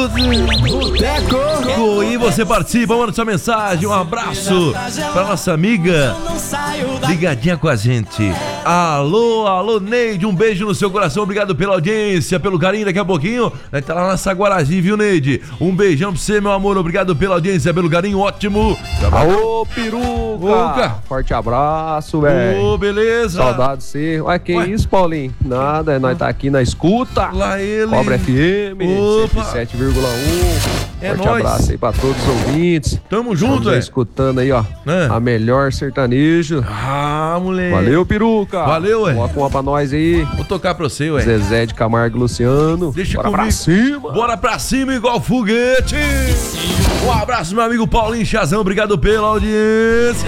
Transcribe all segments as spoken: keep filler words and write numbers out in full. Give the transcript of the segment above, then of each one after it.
Boteco. E você participa, manda sua mensagem. Um abraço pra nossa amiga ligadinha com a gente. Alô, alô, Neide, um beijo no seu coração. Obrigado pela audiência, pelo carinho. Daqui a pouquinho vai estar lá na Saguarazi, viu, Neide? Um beijão pra você, meu amor. Obrigado pela audiência, pelo carinho. Ótimo. Alô, Peruca. Oca. Forte abraço, velho. Ô, beleza. Saudade de você. Ué, que Ué. isso, Paulinho? Nada, nós tá aqui na escuta. Lá ele. Cobra F M, cento e sete vírgula um. É Forte nóis. abraço aí pra todos os ouvintes. Tamo junto, é. é. Escutando aí, ó. É. A melhor sertanejo. Ah, moleque. Valeu, Peruca. Valeu, ué. Coloca uma pra nós aí. Vou tocar pra você, ué. Zezé de Camargo e Luciano. Deixa Bora comigo. pra cima. Bora pra cima igual foguete. Um abraço, meu amigo Paulinho Chazão. Obrigado pela audiência.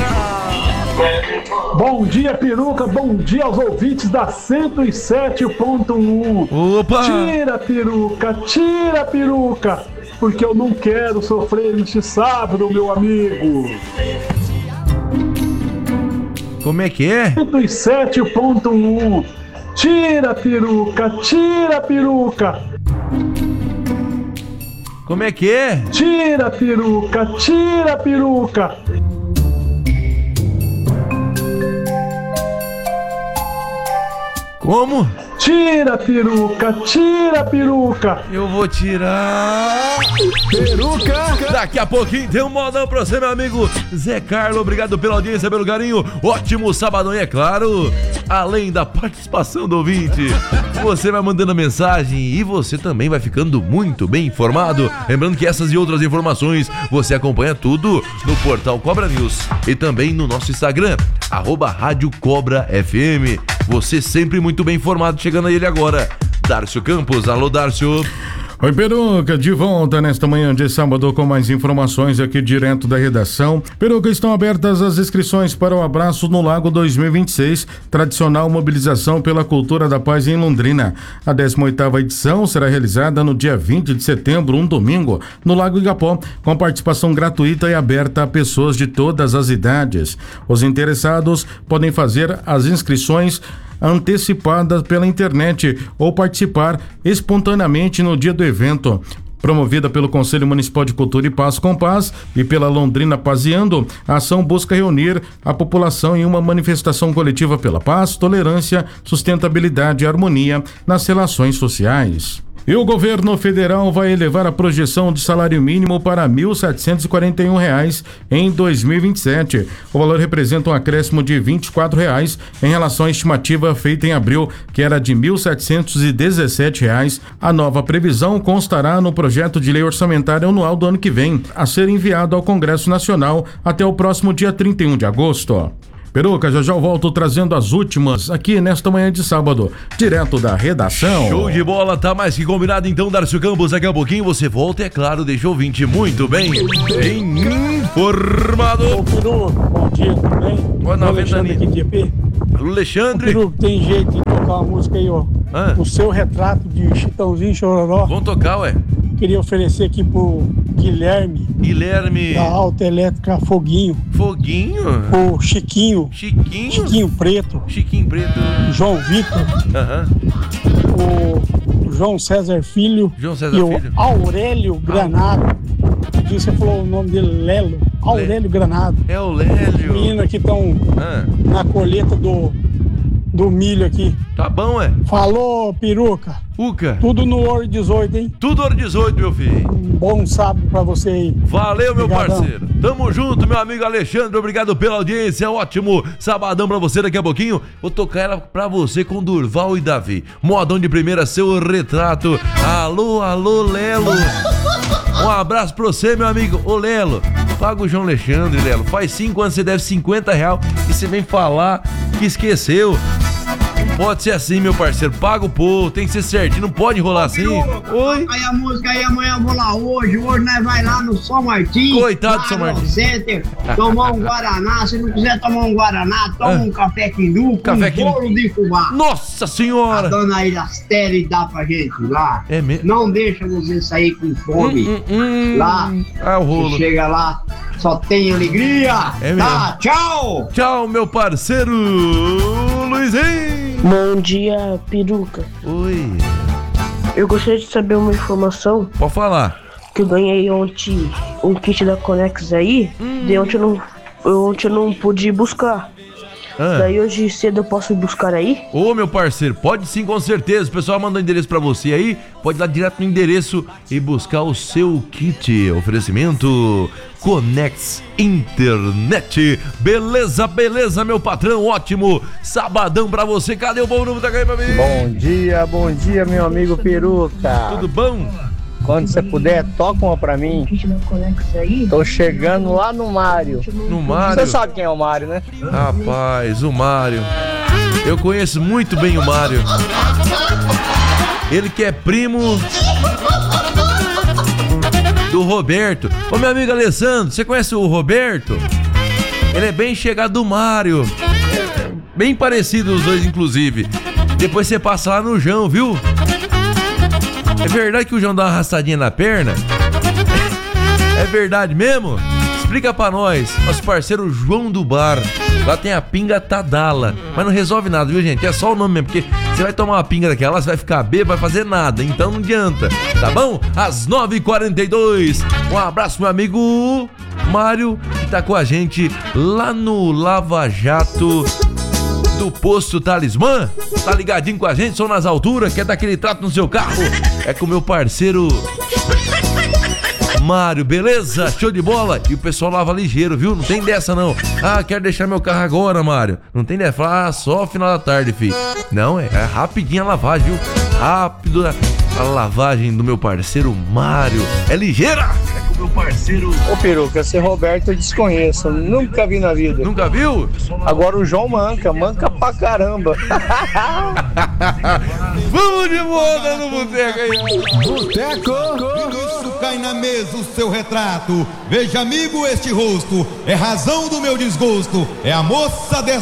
Bom dia, Peruca. Bom dia aos ouvintes da cento e sete ponto um. Opa! Tira, Peruca, tira, Peruca, porque eu não quero sofrer neste sábado, meu amigo. Como é que é? cento e sete ponto um. Tira, Peruca, tira, Peruca. Como é que é? Tira, Peruca, tira, Peruca. Como? Tira, Peruca, tira, Peruca. Eu vou tirar. Peruca. Daqui a pouquinho tem um modão pra você, meu amigo Zé Carlos. Obrigado pela audiência, pelo carinho. Ótimo sabadão e, é claro, além da participação do ouvinte, você vai mandando mensagem e você também vai ficando muito bem informado. Lembrando que essas e outras informações você acompanha tudo no portal Cobra News e também no nosso Instagram, arroba Rádio Cobra F M. Você sempre muito bem informado, chegando a ele agora, Dárcio Campos. Alô, Dárcio. Oi, Peruca, de volta nesta manhã de sábado com mais informações aqui direto da redação. Peruca, estão abertas as inscrições para o Abraço no Lago dois mil e vinte e seis, tradicional mobilização pela cultura da paz em Londrina. A décima oitava edição será realizada no dia vinte de setembro, um domingo, no Lago Igapó, com participação gratuita e aberta a pessoas de todas as idades. Os interessados podem fazer as inscrições antecipadas pela internet ou participar espontaneamente no dia do evento. Promovida pelo Conselho Municipal de Cultura e Paz com Paz e pela Londrina Pazeando, a ação busca reunir a população em uma manifestação coletiva pela paz, tolerância, sustentabilidade e harmonia nas relações sociais. E o governo federal vai elevar a projeção de salário mínimo para mil setecentos e quarenta e um reais em dois mil e vinte e sete. O valor representa um acréscimo de vinte e quatro reais em relação à estimativa feita em abril, que era de mil setecentos e dezessete reais. A nova previsão constará no projeto de lei orçamentária anual do ano que vem, a ser enviado ao Congresso Nacional até o próximo dia trinta e um de agosto. Peruca, já já eu volto trazendo as últimas aqui nesta manhã de sábado, direto da redação. Show de bola, tá mais que combinado então, Dárcio Campos. Daqui a pouquinho você volta e, é claro, deixa o ouvinte muito bem informado. Ô, Peru, bom dia, tudo bem? Boa noite, Alexandre aqui de E P. Alexandre. Ô, Peru, tem jeito de tocar uma música aí, ó. Ah. O seu retrato de Chitãozinho Chororó. Vamos tocar, ué. Queria oferecer aqui pro Guilherme. Guilherme. Da Alta Elétrica Foguinho. Foguinho? O Chiquinho. Chiquinho? Chiquinho Preto. Chiquinho Preto. João Vitor. Aham. O João César Filho. João César e Filho. o Aurélio Granado. Aqui você falou o nome dele, Lelo. Aurélio Granado. É o Lélio. Os meninos aqui estão ah. na colheita do, do milho aqui. Tá bom, é? Falou, Peruca. Uca. Tudo no Ouro dezoito, hein? Tudo Ouro dezoito, meu filho. Um bom sábado pra você aí. Valeu, meu Obrigadão. parceiro. Tamo junto, meu amigo Alexandre. Obrigado pela audiência. Ótimo sabadão pra você. Daqui a pouquinho vou tocar ela pra você com Durval e Davi. Modão de primeira, seu retrato. Alô, alô, Lelo. Um abraço pra você, meu amigo. Ô, Lelo, paga o João Alexandre, Lelo. Faz cinco anos que você deve cinquenta reais e você vem falar que esqueceu. Pode ser assim, meu parceiro. Paga o povo, tem que ser certinho, não pode enrolar assim. Oi? Aí a música aí, amanhã eu vou lá hoje. Hoje nós vai lá no São Martim. Coitado do São Martim. Center, tomar um Guaraná. Se não quiser tomar um Guaraná, toma ah. um café quindu com um quindu. bolo de fubá. Nossa senhora! A dona Irastéria dá pra gente lá. É mesmo? Não deixa você sair com fome. Hum, hum, hum. Lá. Ah, o rolo. Chega lá, só tem alegria. É mesmo? Tá, tchau! Tchau, meu parceiro Luizinho! Bom dia, Peruca. Oi. Eu gostaria de saber uma informação. Pode falar. que eu ganhei ontem um kit da Conex aí, hum. de ontem eu não, eu, ontem eu não pude ir buscar. Ah. Daí hoje cedo eu posso ir buscar aí? Ô, meu parceiro, pode sim, com certeza. O pessoal mandou endereço pra você aí, pode ir lá direto no endereço e buscar o seu kit. Oferecimento Conex Internet. Beleza, beleza, meu patrão, ótimo sabadão pra você. Cadê o bom número da aí pra mim? Bom dia, bom dia, meu amigo Peruca. Tudo bom? Quando você puder, toca uma pra mim. Tô chegando lá no Mário. No Mário? Você sabe quem é o Mário, né? Rapaz, o Mário. Eu conheço muito bem o Mário. Ele que é primo do Roberto. Ô, meu amigo Alessandro, você conhece o Roberto? Ele é bem chegado do Mário. Bem parecido os dois, inclusive. Depois você passa lá no João, viu? É verdade que o João dá uma arrastadinha na perna? É verdade mesmo? Explica pra nós. Nosso parceiro João do Bar. Lá tem a pinga Tadala. Mas não resolve nada, viu, gente? É só o nome mesmo. Porque você vai tomar uma pinga daquela, você vai ficar bêbado, vai fazer nada. Então não adianta, tá bom? Às nove e quarenta e dois. Um abraço, meu amigo Mário, que tá com a gente lá no Lava Jato do Posto Talismã. Tá ligadinho com a gente, som nas alturas, quer dar aquele trato no seu carro? É com o meu parceiro Mário, beleza? Show de bola? E o pessoal lava ligeiro, viu? Não tem dessa não. Ah, quero deixar meu carro agora, Mário. Não tem dessa. Fala, ah, só final da tarde, filho. Não, é, é rapidinho a lavagem, viu? Rápido a, a lavagem do meu parceiro Mário. É ligeira? Meu parceiro. Ô, Peruca, esse Roberto eu desconheço, nunca vi na vida. Nunca viu? Agora o João manca, manca pra caramba. Vamos de moda no boteco aí. Boteco. Isso cai na mesa o seu retrato. Veja, amigo, este rosto é razão do meu desgosto. É a moça desta